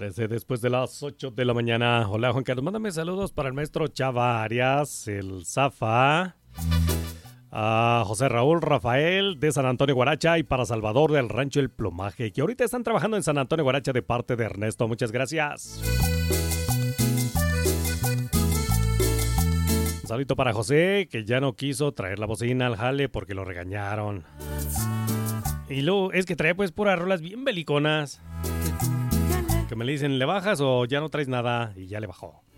13 después de las 8 de la mañana. Hola, Juan Carlos. Mándame saludos para el maestro Chava Arias, el Zafa, a José Raúl Rafael de San Antonio Guaracha y para Salvador del Rancho El Plumaje, que ahorita están trabajando en San Antonio Guaracha de parte de Ernesto. Muchas gracias. Un saludito para José, que ya no quiso traer la bocina al jale porque lo regañaron. Y luego es que trae pues puras rolas bien beliconas. Que me le dicen, ¿le bajas o ya no traes nada? Y ya le bajó.